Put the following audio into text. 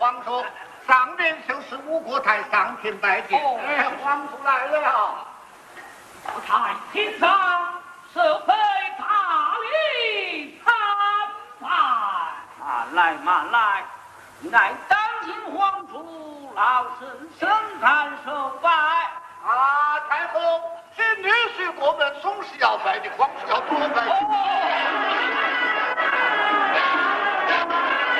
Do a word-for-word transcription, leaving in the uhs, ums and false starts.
皇叔，上任就是吴国太上庭拜见。哎，皇叔来了。 国太庭上，设备大礼参拜。 啊，来嘛来，乃当今皇主老身深参受拜。 啊，太后。